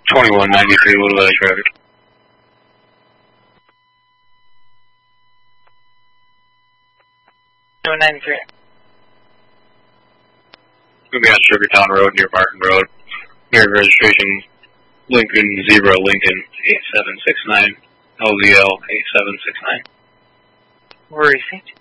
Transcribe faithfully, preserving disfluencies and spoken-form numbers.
twenty-one ninety-three, Little Valley traffic. twenty-one ninety-three. We'll be on Sugartown Road near Martin Road. Near registration, Lincoln Zebra Lincoln eight seven six nine, L Z L eight seven six nine. Where is it?